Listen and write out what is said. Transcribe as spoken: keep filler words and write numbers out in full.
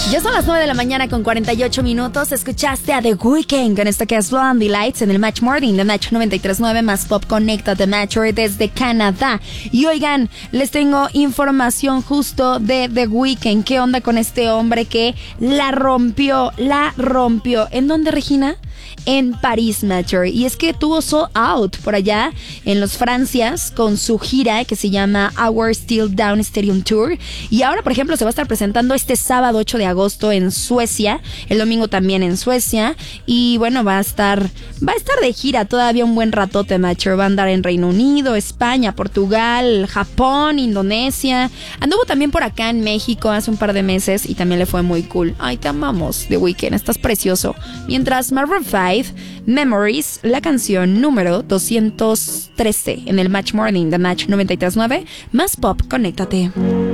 Ya son las nueve de la mañana con cuarenta y ocho minutos. Escuchaste a The Weeknd con esto que es Blondie Lights en el Match Morning de Match noventa y tres punto nueve más Pop Conecta de Match desde Canadá. Y oigan, les tengo información justo de The Weeknd. ¿Qué onda con este hombre que la rompió? La rompió. ¿En dónde, Regina? En París, Matcher. Y es que tuvo sold out por allá en los Francias con su gira que se llama Our Still Down Stadium Tour. Y ahora, por ejemplo, se va a estar presentando este sábado ocho de agosto en Suecia, el domingo también en Suecia. Y bueno, va a estar va a estar de gira todavía un buen ratote, Matcher. Va a andar en Reino Unido, España, Portugal, Japón, Indonesia. Anduvo también por acá en México hace un par de meses y también le fue muy cool. Ay, te amamos, The Weeknd, estás precioso. Mientras Maroon five, Memories, la canción número doscientos trece en el Match Morning de Match noventa y tres punto nueve más Pop, conéctate.